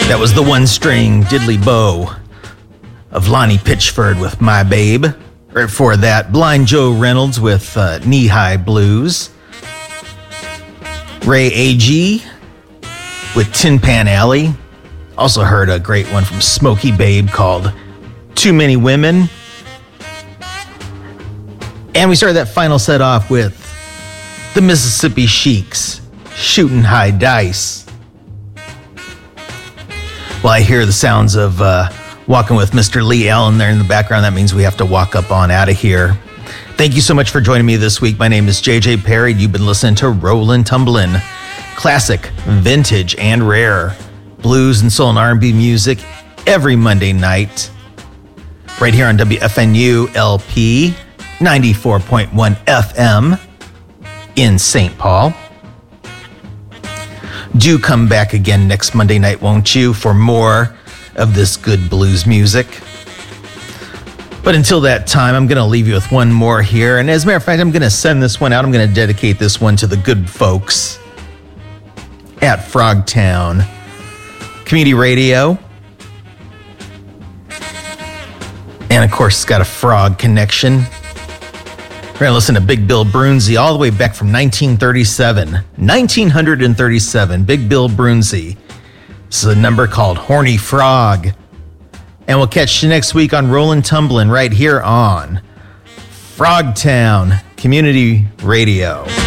That was the one-string diddly bow of Lonnie Pitchford with My Babe. Right before that, Blind Joe Reynolds with Knee High Blues. Ray A.G. with Tin Pan Alley. Also heard a great one from Smokey Babe called Too Many Women. And we started that final set off with the Mississippi Sheiks, Shootin' High Dice. Well, I hear the sounds of Walking with Mr. Lee Allen there in the background. That means we have to walk up on out of here. Thank you so much for joining me this week. My name is JJ Perry. You've been listening to Rollin' Tumblin'. Classic, vintage, and rare blues and soul and R&B music every Monday night. Right here on WFNU LP 94.1 FM in St. Paul. Do come back again next Monday night, won't you, for more of this good blues music. But until that time, I'm going to leave you with one more here. And as a matter of fact, I'm going to send this one out. I'm going to dedicate this one to the good folks at Frogtown Community Radio. And of course, it's got a frog connection. We're going to listen to Big Bill Broonzy all the way back from 1937. 1937, Big Bill Broonzy. This is a number called Horny Frog. And we'll catch you next week on Rollin' Tumblin' right here on Frogtown Community Radio.